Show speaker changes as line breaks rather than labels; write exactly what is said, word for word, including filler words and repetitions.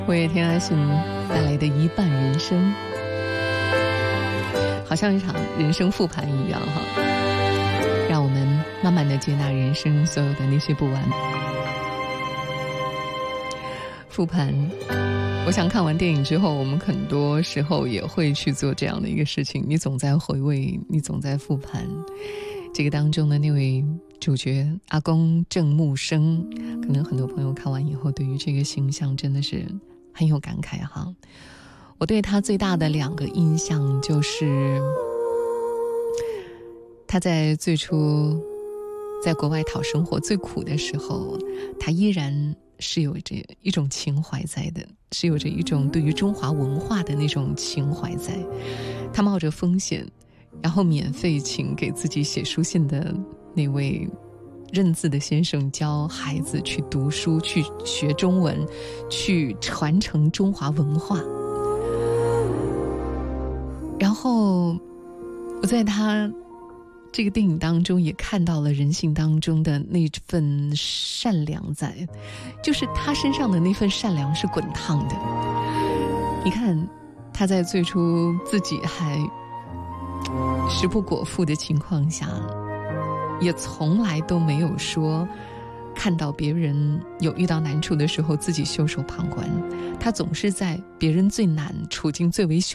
为田阿信带来的一半人生，好像一场人生复盘一样哈，让我们慢慢的接纳人生所有的那些不完。复盘，我想看完电影之后，我们很多时候也会去做这样的一个事情，你总在回味，你总在复盘这个当中的那位主角阿公郑木生，可能很多朋友看完以后对于这个形象真的是很有感慨哈。我对他最大的两个印象就是他在最初在国外讨生活最苦的时候，他依然是有着一种情怀在的，是有着一种对于中华文化的那种情怀在。他冒着风险，然后免费请给自己写书信的那位认字的先生教孩子去读书，去学中文，去传承中华文化。然后我在他这个电影当中也看到了人性当中的那份善良在，就是他身上的那份善良是滚烫的。你看他在最初自己还食不果腹的情况下，也从来都没有说看到别人有遇到难处的时候自己袖手旁观，他总是在别人最难处境最为